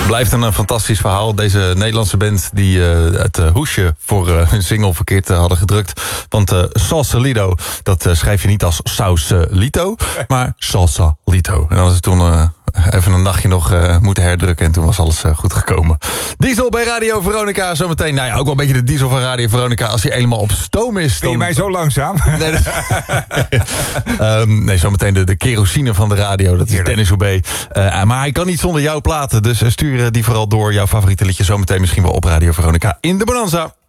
Blijft een fantastisch verhaal. Deze Nederlandse band die het hoesje voor hun single verkeerd hadden gedrukt. Want Sausalito, dat schrijf je niet als Sausalito, maar Sausalito. En dan was het toen even een nachtje nog moeten herdrukken en toen was alles goed gekomen. Diesel bij Radio Veronica zometeen. Nou ja, ook wel een beetje de diesel van Radio Veronica. Als hij helemaal op stoom is. Ben je mij zo langzaam? Nee, zometeen de kerosine van de radio. Dat is Dennis Hoebe. Maar hij kan niet zonder jouw platen. Dus stuur die vooral door. Jouw favoriete liedje zometeen misschien wel op Radio Veronica in de Bonanza.